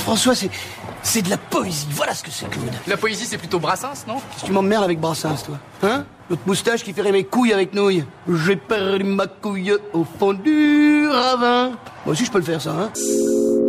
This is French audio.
François, c'est de la poésie. Voilà ce que c'est, Claude. La poésie, c'est plutôt Brassens, non? Tu m'emmerdes avec Brassens, toi. Hein? L'autre moustache qui ferait mes couilles avec nouilles. J'ai perdu ma couille au fond du ravin. Moi aussi, je peux le faire, ça, hein?